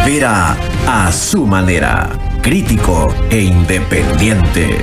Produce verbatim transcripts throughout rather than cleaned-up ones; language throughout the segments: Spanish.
Vera a su manera, crítico e independiente.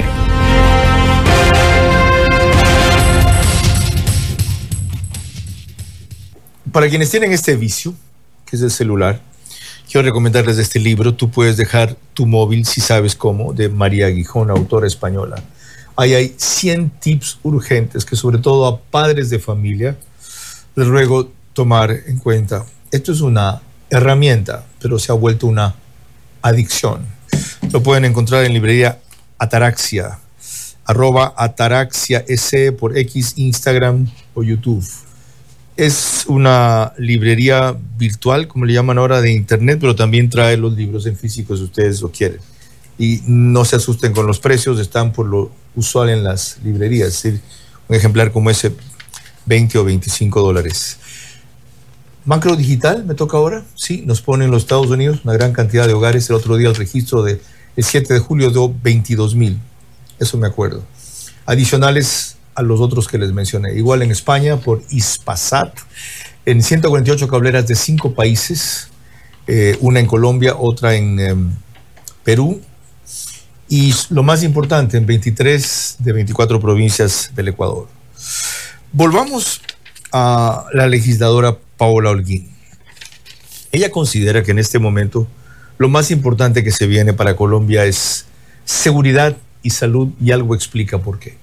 Para quienes tienen este vicio, que es el celular, quiero recomendarles este libro, Tú puedes dejar tu móvil si sabes cómo, de María Gijón, autora española. Ahí hay cien tips urgentes que sobre todo a padres de familia les ruego tomar en cuenta. Esto es una herramienta, pero se ha vuelto una adicción. Lo pueden encontrar en librería Ataraxia, arroba Ataraxia S por X, Instagram o YouTube. Es una librería virtual, como le llaman ahora, de internet, pero también trae los libros en físico si ustedes lo quieren. Y no se asusten con los precios, están por lo usual en las librerías. Es decir, un ejemplar como ese, veinte o veinticinco dólares. Macro Digital, me toca ahora. Sí, nos pone en los Estados Unidos una gran cantidad de hogares. El otro día el registro del siete de julio dio veintidós mil. Eso me acuerdo. Adicionales a los otros que les mencioné. Igual en España por Hispasat, en ciento cuarenta y ocho cableras de cinco países, eh, una en Colombia, otra en eh, Perú, y lo más importante, en veintitrés de veinticuatro provincias del Ecuador. Volvamos a la legisladora Paola Holguín. Ella considera que en este momento lo más importante que se viene para Colombia es seguridad y salud, y algo explica por qué.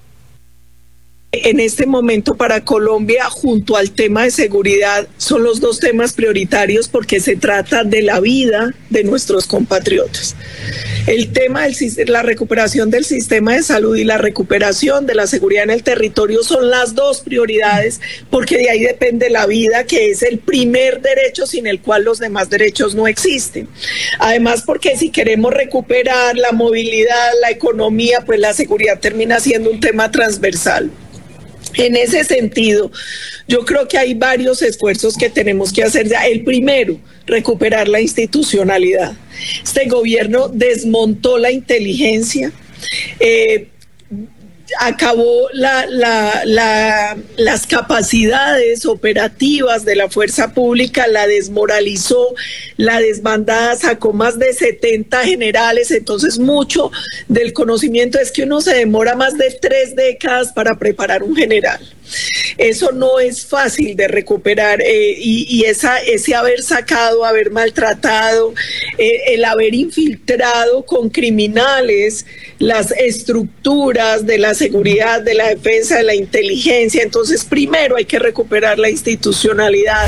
En este momento para Colombia, junto al tema de seguridad, son los dos temas prioritarios porque se trata de la vida de nuestros compatriotas. El tema de la recuperación del sistema de salud y la recuperación de la seguridad en el territorio son las dos prioridades, porque de ahí depende la vida, que es el primer derecho sin el cual los demás derechos no existen. Además, porque si queremos recuperar la movilidad, la economía, pues la seguridad termina siendo un tema transversal. En ese sentido, yo creo que hay varios esfuerzos que tenemos que hacer ya. El primero, recuperar la institucionalidad. Este gobierno desmontó la inteligencia, eh, acabó la, la, la, las capacidades operativas de la fuerza pública, la desmoralizó, la desbandada, sacó más de setenta generales. Entonces mucho del conocimiento es que uno se demora más de tres décadas para preparar un general. Eso no es fácil de recuperar, eh, y, y esa, ese haber sacado, haber maltratado, eh, el haber infiltrado con criminales las estructuras de la seguridad, de la defensa, de la inteligencia. Entonces, primero hay que recuperar la institucionalidad.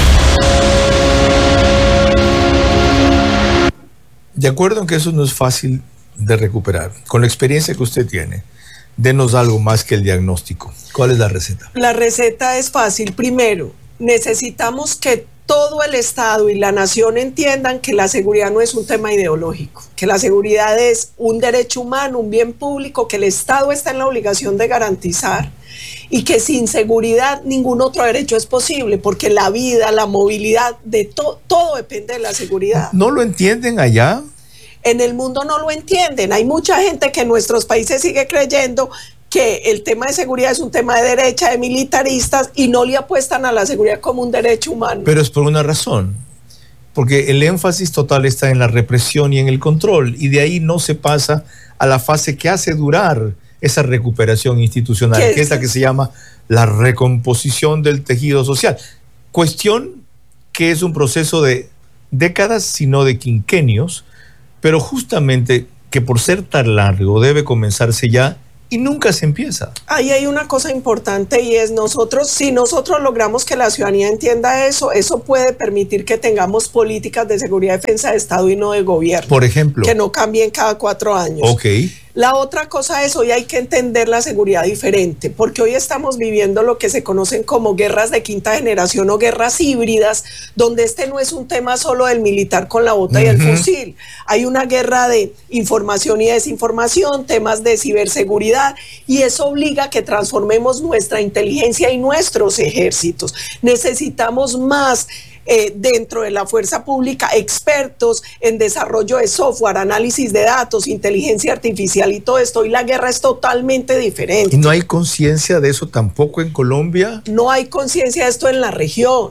De acuerdo en que eso no es fácil de recuperar, con la experiencia que usted tiene, denos algo más que el diagnóstico. ¿Cuál es la receta? La receta es fácil. Primero, necesitamos que todo el Estado y la nación entiendan que la seguridad no es un tema ideológico, que la seguridad es un derecho humano, un bien público que el Estado está en la obligación de garantizar, y que sin seguridad ningún otro derecho es posible, porque la vida, la movilidad, de to- todo depende de la seguridad. ¿No lo entienden allá? En el mundo no lo entienden. Hay mucha gente que en nuestros países sigue creyendo que el tema de seguridad es un tema de derecha, de militaristas, y no le apuestan a la seguridad como un derecho humano. Pero es por una razón, porque el énfasis total está en la represión y en el control, y de ahí no se pasa a la fase que hace durar esa recuperación institucional, que es la que se llama la recomposición del tejido social. Cuestión que es un proceso de décadas, sino de quinquenios, pero justamente que por ser tan largo debe comenzarse ya y nunca se empieza. Ahí hay una cosa importante, y es nosotros, si nosotros logramos que la ciudadanía entienda eso, eso puede permitir que tengamos políticas de seguridad y defensa de Estado y no de gobierno. Por ejemplo. Que no cambien cada cuatro años. Ok. La otra cosa es, hoy hay que entender la seguridad diferente, porque hoy estamos viviendo lo que se conocen como guerras de quinta generación o guerras híbridas, donde este no es un tema solo del militar con la bota uh-huh. y el fusil. Hay una guerra de información y desinformación, temas de ciberseguridad, y eso obliga a que transformemos nuestra inteligencia y nuestros ejércitos. Necesitamos más Eh, dentro de la fuerza pública, expertos en desarrollo de software, análisis de datos, inteligencia artificial y todo esto, y la guerra es totalmente diferente. ¿Y no hay conciencia de eso tampoco en Colombia? No hay conciencia de esto en la región.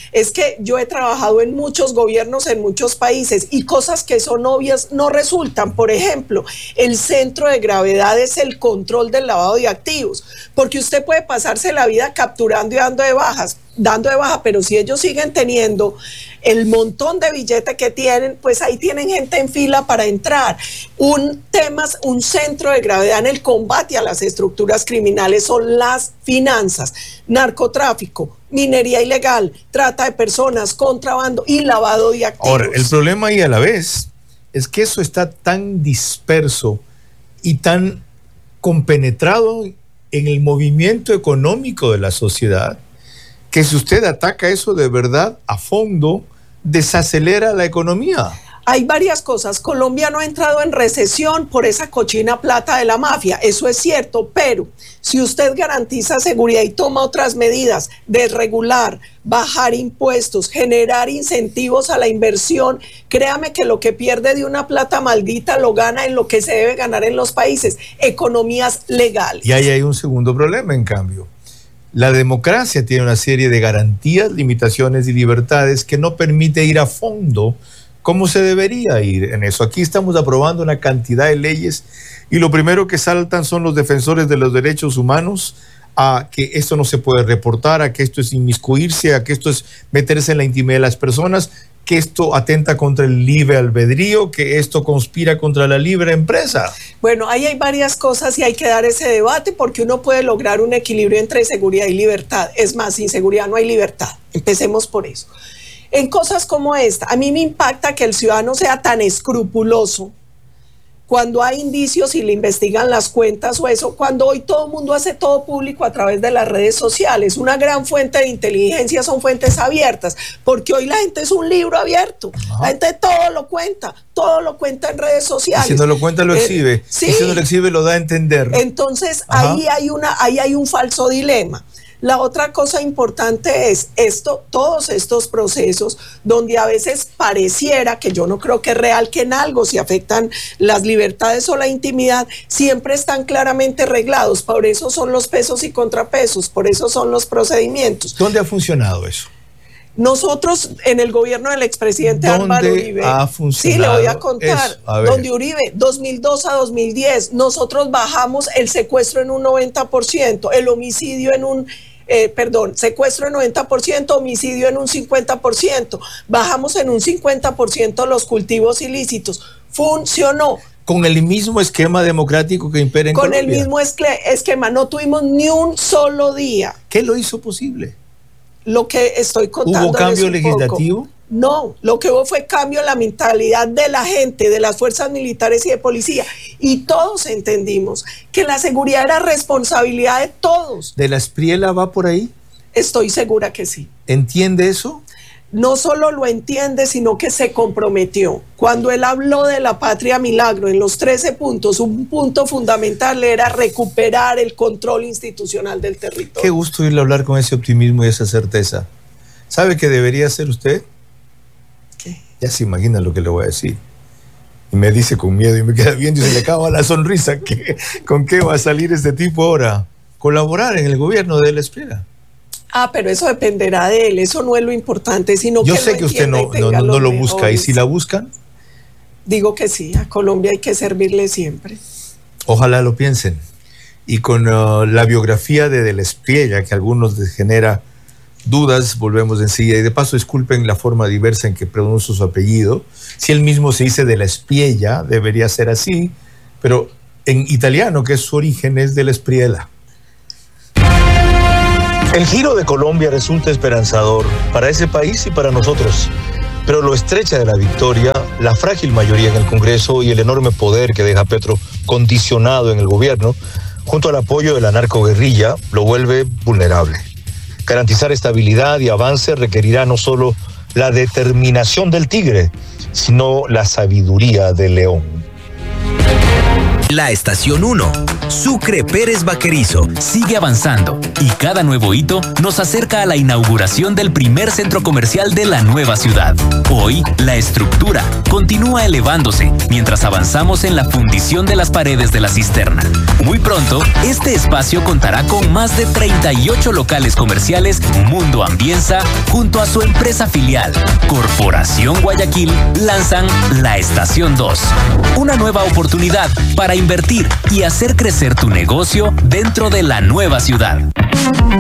Es que yo he trabajado en muchos gobiernos, en muchos países, y cosas que son obvias no resultan. Por ejemplo, el centro de gravedad es el control del lavado de activos, porque usted puede pasarse la vida capturando y dando de bajas, dando de baja, pero si ellos siguen teniendo el montón de billetes que tienen, pues ahí tienen gente en fila para entrar. Un tema, un centro de gravedad en el combate a las estructuras criminales son las finanzas, narcotráfico, minería ilegal, trata de personas, contrabando y lavado de activos. Ahora, el problema ahí a la vez es que eso está tan disperso y tan compenetrado en el movimiento económico de la sociedad, que si usted ataca eso de verdad a fondo, desacelera la economía. Hay varias cosas. Colombia no ha entrado en recesión por esa cochina plata de la mafia, eso es cierto, pero si usted garantiza seguridad y toma otras medidas, desregular, bajar impuestos, generar incentivos a la inversión, créame que lo que pierde de una plata maldita lo gana en lo que se debe ganar en los países, economías legales. Y ahí hay un segundo problema, en cambio. La democracia tiene una serie de garantías, limitaciones y libertades que no permite ir a fondo como se debería ir en eso. Aquí estamos aprobando una cantidad de leyes y lo primero que saltan son los defensores de los derechos humanos a que esto no se puede reportar, a que esto es inmiscuirse, a que esto es meterse en la intimidad de las personas, que esto atenta contra el libre albedrío, que esto conspira contra la libre empresa. Bueno, ahí hay varias cosas y hay que dar ese debate porque uno puede lograr un equilibrio entre seguridad y libertad. Es más, sin seguridad no hay libertad. Empecemos por eso. En cosas como esta, a mí me impacta que el ciudadano sea tan escrupuloso cuando hay indicios y le investigan las cuentas o eso, cuando hoy todo el mundo hace todo público a través de las redes sociales. Una gran fuente de inteligencia son fuentes abiertas, porque hoy la gente es un libro abierto. Ajá. La gente todo lo cuenta, todo lo cuenta en redes sociales. Y si no lo cuenta, lo exhibe. Eh, sí. Y si no lo exhibe, lo da a entender. Entonces, ahí hay, una, ahí hay un falso dilema. La otra cosa importante es esto, todos estos procesos donde a veces pareciera, que yo no creo que es real, que en algo se afectan las libertades o la intimidad, siempre están claramente reglados. Por eso son los pesos y contrapesos, por eso son los procedimientos. ¿Dónde ha funcionado eso? Nosotros en el gobierno del expresidente Álvaro Uribe, ha funcionado? Sí, le voy a contar, eso, a donde Uribe, dos mil dos a dos mil diez, nosotros bajamos el secuestro en un noventa por ciento, el homicidio en un, eh, perdón, secuestro en noventa por ciento, homicidio en un cincuenta por ciento, bajamos en un cincuenta por ciento los cultivos ilícitos, funcionó. Con el mismo esquema democrático que impera en Con Colombia. el mismo esquema, no tuvimos ni un solo día. ¿Qué lo hizo posible? Lo que estoy contando. ¿Hubo cambio legislativo? Poco. No, lo que hubo fue cambio en la mentalidad de la gente, de las fuerzas militares y de policía. Y todos entendimos que la seguridad era responsabilidad de todos. ¿De la Espriella va por ahí? Estoy segura que sí. ¿Entiende eso? No solo lo entiende, sino que se comprometió. Cuando él habló de la patria milagro en los trece puntos, un punto fundamental era recuperar el control institucional del territorio. Qué gusto irle a hablar con ese optimismo y esa certeza. ¿Sabe qué debería hacer usted? ¿Qué? Ya se imagina lo que le voy a decir. Y me dice con miedo y me queda viendo y se le acaba la sonrisa. ¿Qué, ¿Con qué va a salir este tipo ahora? Colaborar en el gobierno de la Espriella. Ah, pero eso dependerá de él, eso no es lo importante, sino Yo que sé que usted no, no, no, no lo busca, ¿y si la buscan? Digo que sí, a Colombia hay que servirle siempre. Ojalá lo piensen. Y con uh, la biografía de De la Espriella, que a algunos les genera dudas, volvemos enseguida. Y de paso, disculpen la forma diversa en que pronuncio su apellido. Si él mismo se dice De la Espriella, debería ser así, pero en italiano, que es su origen, es De la Espriella. El giro de Colombia resulta esperanzador para ese país y para nosotros, pero lo estrecha de la victoria, la frágil mayoría en el Congreso y el enorme poder que deja Petro condicionado en el gobierno, junto al apoyo de la narcoguerrilla, lo vuelve vulnerable. Garantizar estabilidad y avance requerirá no solo la determinación del tigre, sino la sabiduría del león. La Estación uno, Sucre Pérez Vaquerizo, sigue avanzando y cada nuevo hito nos acerca a la inauguración del primer centro comercial de la nueva ciudad. Hoy, la estructura continúa elevándose mientras avanzamos en la fundición de las paredes de la cisterna. Muy pronto, este espacio contará con más de treinta y ocho locales comerciales Mundo Ambienza junto a su empresa filial, Corporación Guayaquil, lanzan La Estación dos, una nueva oportunidad para invertir y hacer crecer tu negocio dentro de la nueva ciudad.